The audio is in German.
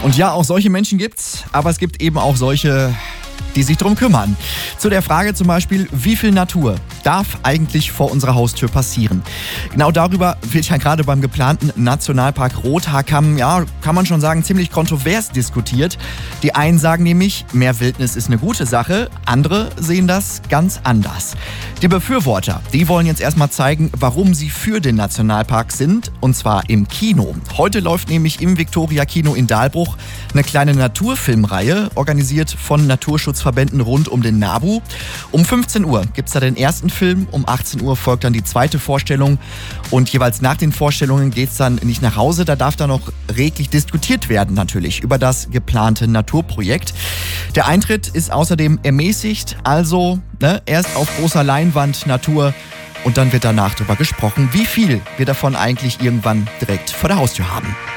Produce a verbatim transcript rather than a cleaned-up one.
Und ja, auch solche Menschen gibt's, aber es gibt eben auch solche, die sich drum kümmern. Zu der Frage zum Beispiel, wie viel Natur darf eigentlich vor unserer Haustür passieren? Genau darüber wird ja gerade beim geplanten Nationalpark Rothaarkamm, ja, kann man schon sagen, ziemlich kontrovers diskutiert. Die einen sagen nämlich, mehr Wildnis ist eine gute Sache, andere sehen das ganz anders. Die Befürworter, die wollen jetzt erstmal zeigen, warum sie für den Nationalpark sind, und zwar im Kino. Heute läuft nämlich im Victoria Kino in Dahlbruch eine kleine Naturfilmreihe, organisiert von Naturschutzverbänden rund um den NABU. Um fünfzehn Uhr gibt es da den ersten Film, um achtzehn Uhr folgt dann die zweite Vorstellung und jeweils nach den Vorstellungen geht es dann nicht nach Hause, da darf dann noch reglich diskutiert werden natürlich über das geplante Naturprojekt. Der Eintritt ist außerdem ermäßigt, also ne, erst auf großer Leinwand Natur und dann wird danach darüber gesprochen, wie viel wir davon eigentlich irgendwann direkt vor der Haustür haben.